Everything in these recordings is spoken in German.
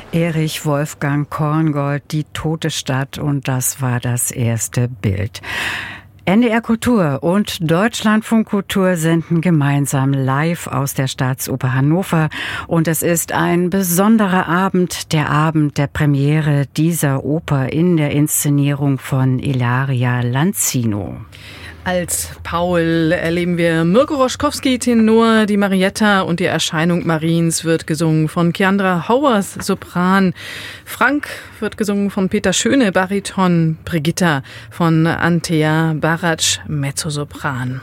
Erich Wolfgang Korngold, Die tote Stadt, und das war das erste Bild. NDR Kultur und Deutschlandfunk Kultur senden gemeinsam live aus der Staatsoper Hannover. Und es ist ein besonderer Abend, der Abend der Premiere dieser Oper in der Inszenierung von Ilaria Lanzino. Als Paul erleben wir Mirko Roschkowski, Tenor, die Marietta und die Erscheinung Mariens wird gesungen von Kiandra Hauers, Sopran. Frank wird gesungen von Peter Schöne, Bariton. Brigitta von Antea Baratsch, Mezzosopran.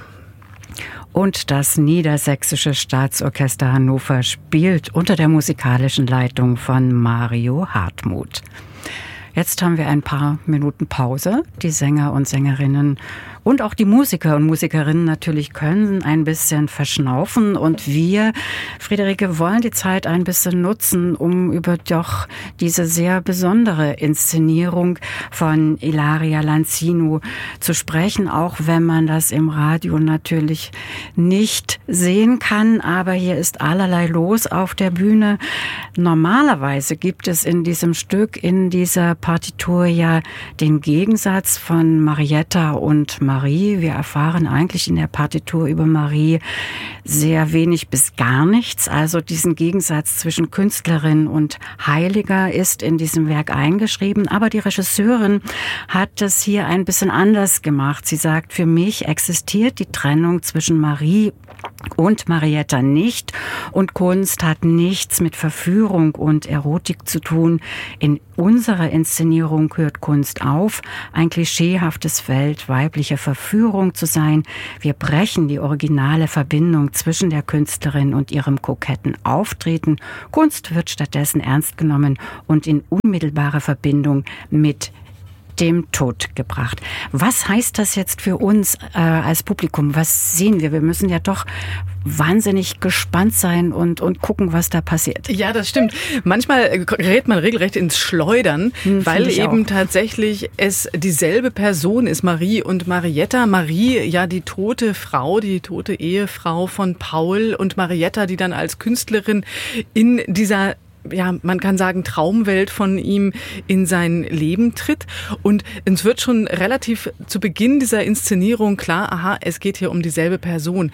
Und das Niedersächsische Staatsorchester Hannover spielt unter der musikalischen Leitung von Mario Hartmuth. Jetzt haben wir ein paar Minuten Pause. Die Sänger und Sängerinnen und auch die Musiker und Musikerinnen natürlich können ein bisschen verschnaufen. Und wir, Friederike, wollen die Zeit ein bisschen nutzen, um über doch diese sehr besondere Inszenierung von Ilaria Lanzino zu sprechen, auch wenn man das im Radio natürlich nicht sehen kann. Aber hier ist allerlei los auf der Bühne. Normalerweise gibt es in diesem Stück, in dieser Partitur ja den Gegensatz von Marietta und Marie. Wir erfahren eigentlich in der Partitur über Marie sehr wenig bis gar nichts. Also diesen Gegensatz zwischen Künstlerin und Heiliger ist in diesem Werk eingeschrieben. Aber die Regisseurin hat es hier ein bisschen anders gemacht. Sie sagt, für mich existiert die Trennung zwischen Marie und Marietta nicht. Und Kunst hat nichts mit Verführung und Erotik zu tun. In unserer Inszenierung hört Kunst auf, ein klischeehaftes Feld weiblicher Verführung zu sein. Wir brechen die originale Verbindung zwischen der Künstlerin und ihrem koketten Auftreten. Kunst wird stattdessen ernst genommen und in unmittelbarer Verbindung mit dem Tod gebracht. Was heißt das jetzt für uns als Publikum? Was sehen wir? Wir müssen ja doch wahnsinnig gespannt sein und gucken, was da passiert. Ja, das stimmt. Manchmal gerät man regelrecht ins Schleudern, weil eben tatsächlich es dieselbe Person ist, Marie und Marietta. Marie, ja, die tote Frau, die tote Ehefrau von Paul, und Marietta, die dann als Künstlerin in dieser, ja, man kann sagen, Traumwelt von ihm in sein Leben tritt. Und es wird schon relativ zu Beginn dieser Inszenierung klar, aha, es geht hier um dieselbe Person.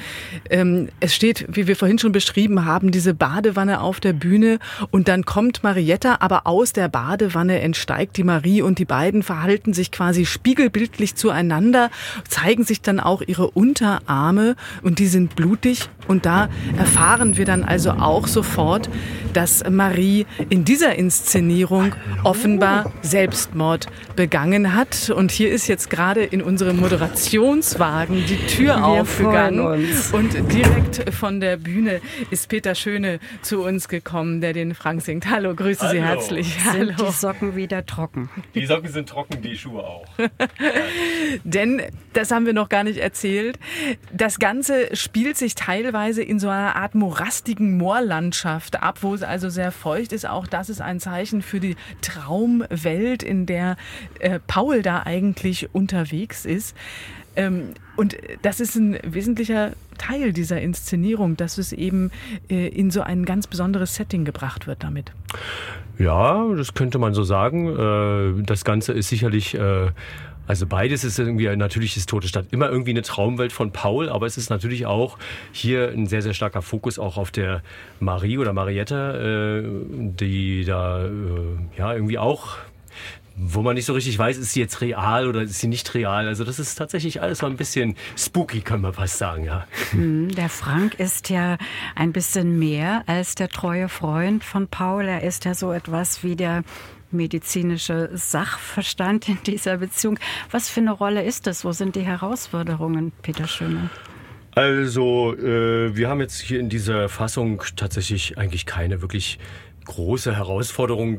Es steht, wie wir vorhin schon beschrieben haben, diese Badewanne auf der Bühne, und dann kommt Marietta, aber aus der Badewanne entsteigt die Marie, und die beiden verhalten sich quasi spiegelbildlich zueinander, zeigen sich dann auch ihre Unterarme, und die sind blutig. Und da erfahren wir dann also auch sofort, dass Marie in dieser Inszenierung offenbar Selbstmord begangen hat. Und hier ist jetzt gerade in unserem Moderationswagen die Tür aufgegangen. Und direkt von der Bühne ist Peter Schöne zu uns gekommen, der den Frank singt. Hallo, grüße Sie herzlich. Sind die Socken wieder trocken? Die Socken sind trocken, die Schuhe auch. Denn, das haben wir noch gar nicht erzählt, das Ganze spielt sich teilweise in so einer Art morastigen Moorlandschaft ab, wo es also sehr feucht ist. Auch das ist ein Zeichen für die Traumwelt, in der Paul da eigentlich unterwegs ist. Und das ist ein wesentlicher Teil dieser Inszenierung, dass es eben in so ein ganz besonderes Setting gebracht wird damit. Ja, das könnte man so sagen. Das Ganze ist sicherlich... Also beides ist irgendwie, natürlich ist Tote Stadt immer irgendwie eine Traumwelt von Paul, aber es ist natürlich auch hier ein sehr, sehr starker Fokus auch auf der Marie oder Marietta, die da ja irgendwie auch, wo man nicht so richtig weiß, ist sie jetzt real oder ist sie nicht real. Also das ist tatsächlich alles so ein bisschen spooky, kann man fast sagen, ja. Der Frank ist ja ein bisschen mehr als der treue Freund von Paul. Er ist ja so etwas wie der medizinische Sachverstand in dieser Beziehung. Was für eine Rolle ist das? Wo sind die Herausforderungen, Peter Schöne? Also, wir haben jetzt hier in dieser Fassung tatsächlich eigentlich keine wirklich große Herausforderung.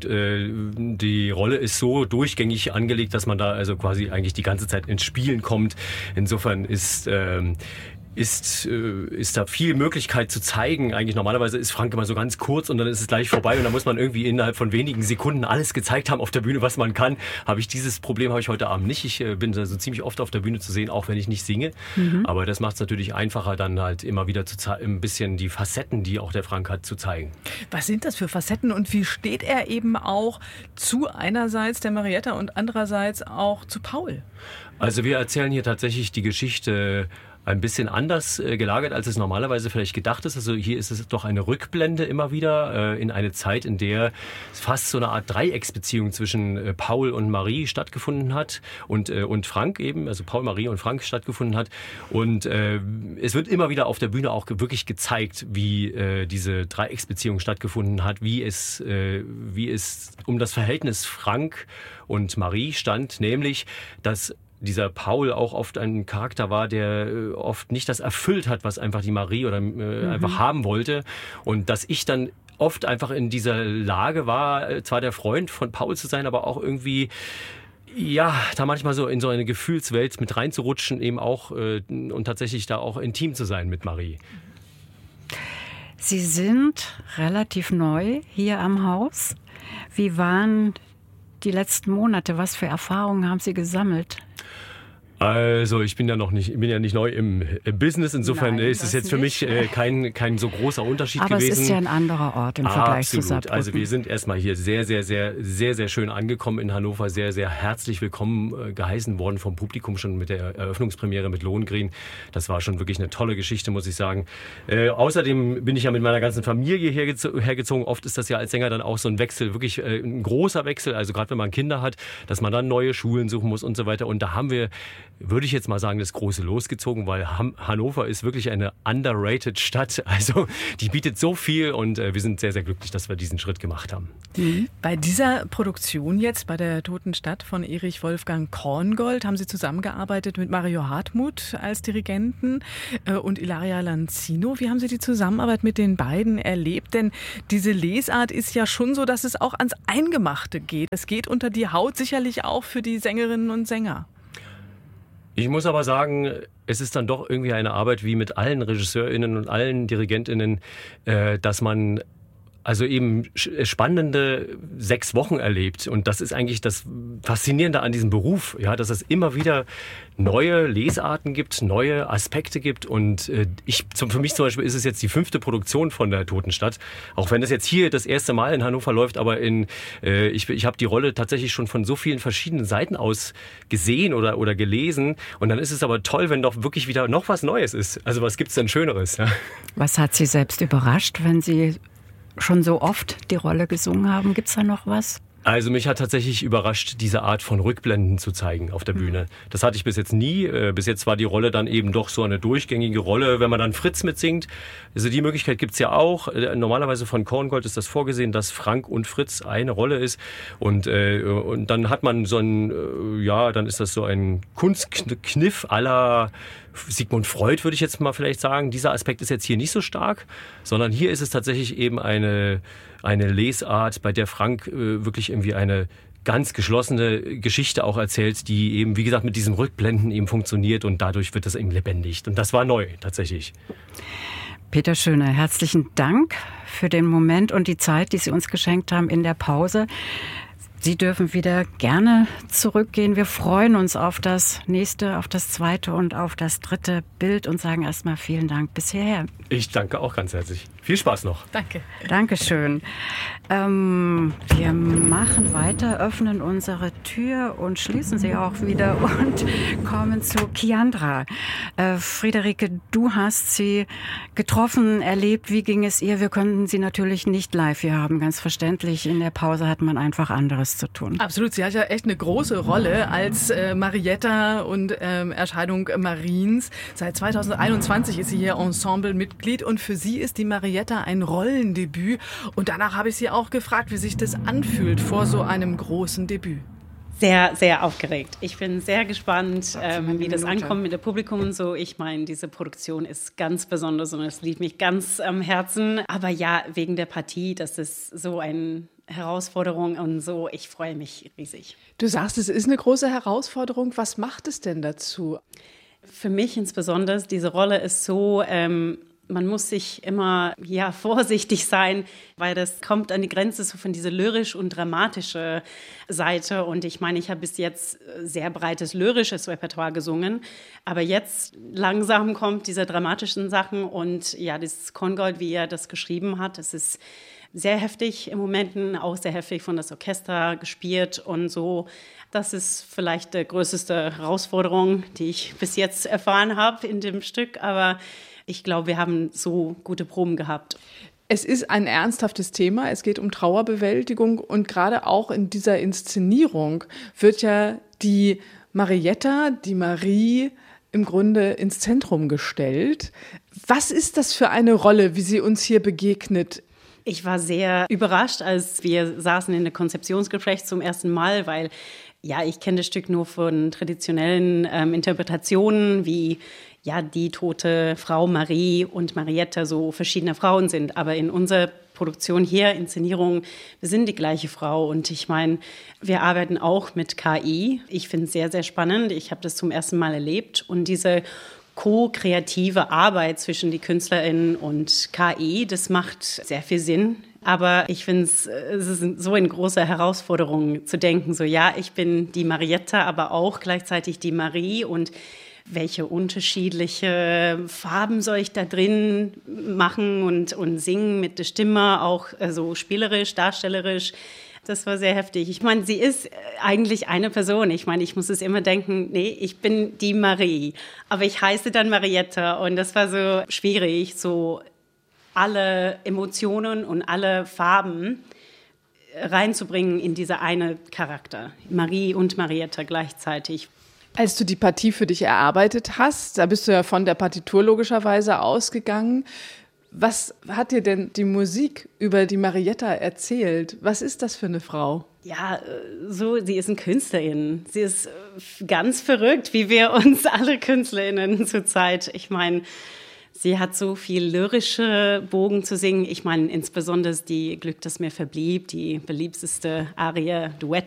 Die Rolle ist so durchgängig angelegt, dass man da also quasi eigentlich die ganze Zeit ins Spielen kommt. Insofern ist ist da viel Möglichkeit zu zeigen. Eigentlich normalerweise ist Frank immer so ganz kurz und dann ist es gleich vorbei und dann muss man irgendwie innerhalb von wenigen Sekunden alles gezeigt haben auf der Bühne, was man kann. Dieses Problem habe ich heute Abend nicht. Ich bin da so ziemlich oft auf der Bühne zu sehen, auch wenn ich nicht singe. Aber das macht es natürlich einfacher, dann halt immer wieder ein bisschen die Facetten, die auch der Frank hat, zu zeigen. Was sind das für Facetten und wie steht er eben auch zu einerseits der Marietta und andererseits auch zu Paul? Also wir erzählen hier tatsächlich die Geschichte ein bisschen anders gelagert, als es normalerweise vielleicht gedacht ist. Also hier ist es doch eine Rückblende immer wieder in eine Zeit, in der fast so eine Art Dreiecksbeziehung zwischen Paul und Marie stattgefunden hat und Frank eben, also Paul, Marie und Frank stattgefunden hat. Und es wird immer wieder auf der Bühne auch wirklich gezeigt, wie diese Dreiecksbeziehung stattgefunden hat, wie es um das Verhältnis Frank und Marie stand, nämlich, dass dieser Paul auch oft ein Charakter war, der oft nicht das erfüllt hat, was einfach die Marie oder einfach haben wollte. Und dass ich dann oft einfach in dieser Lage war, zwar der Freund von Paul zu sein, aber auch irgendwie da manchmal so in so eine Gefühlswelt mit reinzurutschen, eben auch und tatsächlich da auch intim zu sein mit Marie. Sie sind relativ neu hier am Haus. Wie waren die letzten Monate? Was für Erfahrungen haben Sie gesammelt? Also ich bin ja nicht neu im Business, insofern ist es jetzt für mich kein so großer Unterschied gewesen. Aber es ist ja ein anderer Ort im Vergleich zu Saarbrücken. Also wir sind erstmal hier sehr, sehr, sehr, sehr, sehr schön angekommen in Hannover, sehr, sehr herzlich willkommen geheißen worden vom Publikum schon mit der Eröffnungspremiere mit Lohengrin. Das war schon wirklich eine tolle Geschichte, muss ich sagen. Außerdem bin ich ja mit meiner ganzen Familie hergezogen. Oft ist das ja als Sänger dann auch so ein Wechsel, wirklich ein großer Wechsel, also gerade wenn man Kinder hat, dass man dann neue Schulen suchen muss und so weiter. Und da haben wir, würde ich jetzt mal sagen, das große losgezogen, weil Hannover ist wirklich eine underrated Stadt. Also die bietet so viel und wir sind sehr, sehr glücklich, dass wir diesen Schritt gemacht haben. Bei dieser Produktion jetzt, bei der Toten Stadt von Erich Wolfgang Korngold, haben Sie zusammengearbeitet mit Mario Hartmuth als Dirigenten und Ilaria Lanzino. Wie haben Sie die Zusammenarbeit mit den beiden erlebt? Denn diese Lesart ist ja schon so, dass es auch ans Eingemachte geht. Es geht unter die Haut, sicherlich auch für die Sängerinnen und Sänger. Ich muss aber sagen, es ist dann doch irgendwie eine Arbeit wie mit allen RegisseurInnen und allen DirigentInnen, dass man also eben spannende 6 Wochen erlebt. Und das ist eigentlich das Faszinierende an diesem Beruf, ja, dass es immer wieder neue Lesarten gibt, neue Aspekte gibt. Und für mich zum Beispiel ist es jetzt die 5. Produktion von der Toten Stadt. Auch wenn es jetzt hier das erste Mal in Hannover läuft, aber ich habe die Rolle tatsächlich schon von so vielen verschiedenen Seiten aus gesehen oder gelesen. Und dann ist es aber toll, wenn doch wirklich wieder noch was Neues ist. Also was gibt's denn Schöneres? Ja? Was hat Sie selbst überrascht, wenn Sie schon so oft die Rolle gesungen haben? Gibt's da noch was? Also mich hat tatsächlich überrascht, diese Art von Rückblenden zu zeigen auf der Bühne. Das hatte ich bis jetzt nie. Bis jetzt war die Rolle dann eben doch so eine durchgängige Rolle, wenn man dann Fritz mitsingt. Also die Möglichkeit gibt's ja auch. Normalerweise von Korngold ist das vorgesehen, dass Frank und Fritz eine Rolle ist. Und dann hat man so dann ist das so ein Kunstkniff à la Sigmund Freud, würde ich jetzt mal vielleicht sagen. Dieser Aspekt ist jetzt hier nicht so stark, sondern hier ist es tatsächlich eben eine Lesart, bei der Frank wirklich irgendwie eine ganz geschlossene Geschichte auch erzählt, die eben, wie gesagt, mit diesem Rückblenden eben funktioniert und dadurch wird das eben lebendig. Und das war neu, tatsächlich. Peter Schöner, herzlichen Dank für den Moment und die Zeit, die Sie uns geschenkt haben in der Pause. Sie dürfen wieder gerne zurückgehen. Wir freuen uns auf das nächste, auf das zweite und auf das dritte Bild und sagen erstmal vielen Dank bis hierher. Ich danke auch ganz herzlich. Viel Spaß noch. Danke. Dankeschön. Wir machen weiter, öffnen unsere Tür und schließen sie auch wieder und kommen zu Kiandra. Friederike, du hast sie getroffen, erlebt. Wie ging es ihr? Wir konnten sie natürlich nicht live hier haben, ganz verständlich. In der Pause hat man einfach anderes zu tun. Absolut, sie hat ja echt eine große Rolle als Marietta und Erscheinung Mariens. Seit 2021 ist sie hier Ensemblemitglied und für sie ist die Marietta ein Rollendebüt. Und danach habe ich sie auch gefragt, wie sich das anfühlt vor so einem großen Debüt. Sehr, sehr aufgeregt. Ich bin sehr gespannt, wie das ankommt mit dem Publikum und so. Ich meine, diese Produktion ist ganz besonders und es liegt mich ganz am Herzen. Aber ja, wegen der Partie, das ist so eine Herausforderung und so. Ich freue mich riesig. Du sagst, es ist eine große Herausforderung. Was macht es denn dazu? Für mich insbesondere, diese Rolle ist so, man muss sich immer vorsichtig sein, weil das kommt an die Grenze so von dieser lyrisch und dramatische Seite. Und ich meine, ich habe bis jetzt sehr breites lyrisches Repertoire gesungen, aber jetzt langsam kommt diese dramatischen Sachen und ja, dieses Kongold, wie er das geschrieben hat, das ist sehr heftig im Momenten, auch sehr heftig von das Orchester gespielt und so. Das ist vielleicht die größte Herausforderung, die ich bis jetzt erfahren habe in dem Stück, aber ich glaube, wir haben so gute Proben gehabt. Es ist ein ernsthaftes Thema, es geht um Trauerbewältigung und gerade auch in dieser Inszenierung wird ja die Marietta, die Marie, im Grunde ins Zentrum gestellt. Was ist das für eine Rolle, wie sie uns hier begegnet? Ich war sehr überrascht, als wir saßen in der Konzeptionsgespräch zum ersten Mal, weil ich kenne das Stück nur von traditionellen Interpretationen, wie die tote Frau Marie und Marietta so verschiedene Frauen sind. Aber in unserer Produktion hier, Inszenierung, wir sind die gleiche Frau. Und ich meine, wir arbeiten auch mit KI. Ich finde es sehr, sehr spannend. Ich habe das zum ersten Mal erlebt. Und diese ko-kreative Arbeit zwischen die KünstlerInnen und KI, das macht sehr viel Sinn. Aber ich finde es ist so eine große Herausforderung zu denken, so ich bin die Marietta, aber auch gleichzeitig die Marie und welche unterschiedliche Farben soll ich da drin machen und singen mit der Stimme, auch so spielerisch, darstellerisch. Das war sehr heftig. Ich meine, sie ist eigentlich eine Person. Ich meine, ich muss es immer denken, nee, ich bin die Marie. Aber ich heiße dann Marietta. Und das war so schwierig, so alle Emotionen und alle Farben reinzubringen in diese eine Charakter. Marie und Marietta gleichzeitig. Als du die Partie für dich erarbeitet hast, da bist du ja von der Partitur logischerweise ausgegangen. Was hat dir denn die Musik über die Marietta erzählt? Was ist das für eine Frau? Ja, sie ist eine Künstlerin. Sie ist ganz verrückt, wie wir uns alle KünstlerInnen zurzeit. Ich meine, sie hat so viel lyrische Bogen zu singen. Ich meine, insbesondere die Glück, das mir verblieb, die beliebteste Arie, Duett